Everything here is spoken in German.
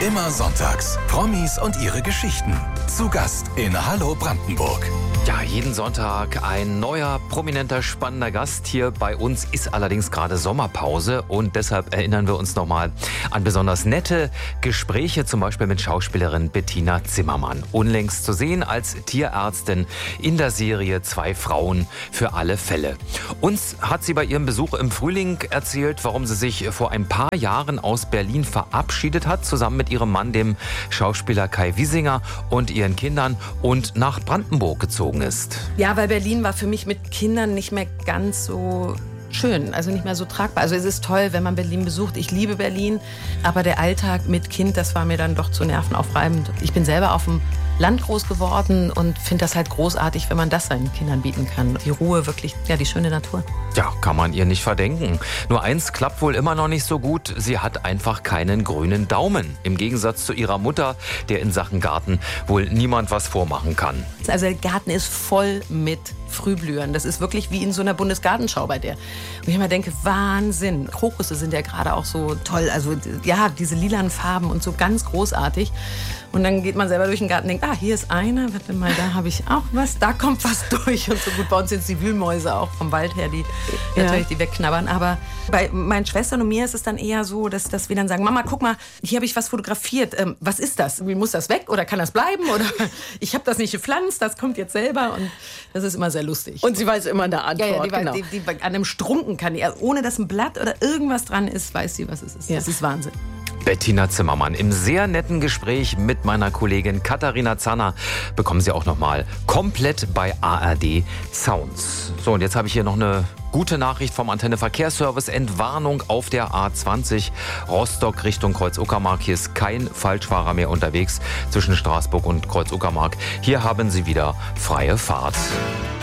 Immer sonntags. Promis und ihre Geschichten. Zu Gast in Hallo Brandenburg. Ja, jeden Sonntag ein neuer, prominenter, spannender Gast. Hier bei uns ist allerdings gerade Sommerpause und deshalb erinnern wir uns nochmal an besonders nette Gespräche, zum Beispiel mit Schauspielerin Bettina Zimmermann. Unlängst zu sehen als Tierärztin in der Serie Zwei Frauen für alle Fälle. Uns hat sie bei ihrem Besuch im Frühling erzählt, warum sie sich vor ein paar Jahren aus Berlin verabschiedet hat, zusammen mit ihrem Mann, dem Schauspieler Kai Wiesinger, und ihren Kindern und nach Brandenburg gezogen ist. Ja, weil Berlin war für mich mit Kindern nicht mehr ganz so schön, also nicht mehr so tragbar. Also es ist toll, wenn man Berlin besucht. Ich liebe Berlin, aber der Alltag mit Kind, das war mir dann doch zu nervenaufreibend. Ich bin selber auf dem Land groß geworden und finde das halt großartig, wenn man das seinen Kindern bieten kann. Die Ruhe, wirklich, ja, die schöne Natur. Ja, kann man ihr nicht verdenken. Nur eins klappt wohl immer noch nicht so gut. Sie hat einfach keinen grünen Daumen. Im Gegensatz zu ihrer Mutter, der in Sachen Garten wohl niemand was vormachen kann. Also der Garten ist voll mit Frühblühern. Das ist wirklich wie in so einer Bundesgartenschau bei der. Und ich immer denke, Wahnsinn. Krokusse sind ja gerade auch so toll. Also ja, diese lilanen Farben und so ganz großartig. Und dann geht man selber durch den Garten und denkt, hier ist einer, warte mal, da habe ich auch was, da kommt was durch. Und so gut, bei uns sind es die Wühlmäuse auch vom Wald her, die natürlich die wegknabbern. Aber bei meinen Schwestern und mir ist es dann eher so, dass wir dann sagen, Mama, guck mal, hier habe ich was fotografiert. Was ist das? Wie muss das weg oder kann das bleiben? Oder ich habe das nicht gepflanzt, das kommt jetzt selber. Und das ist immer sehr lustig. Und sie weiß immer eine Antwort. Ja, die an einem Strunken kann die, ohne dass ein Blatt oder irgendwas dran ist, weiß sie, was es ist. Ja. Das ist Wahnsinn. Bettina Zimmermann im sehr netten Gespräch mit meiner Kollegin Katharina Zanner bekommen Sie auch nochmal komplett bei ARD Sounds. So, und jetzt habe ich hier noch eine gute Nachricht vom Antenne Verkehrsservice. Entwarnung auf der A20 Rostock Richtung Kreuz-Uckermark. Hier ist kein Falschfahrer mehr unterwegs zwischen Straßburg und Kreuz-Uckermark. Hier haben Sie wieder freie Fahrt.